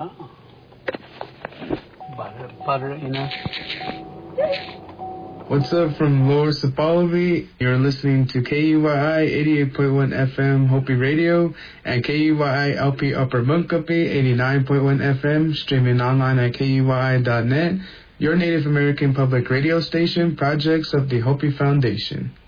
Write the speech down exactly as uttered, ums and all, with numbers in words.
butter, butter enough. What's up from Lower Sapoloby? You're listening to K U Y I eighty-eight point one F M Hopi Radio and K U Y I L P Upper Munkapi eighty-nine point one F M, streaming online at K U Y I dot net, your Native American public radio station, projects of the Hopi Foundation.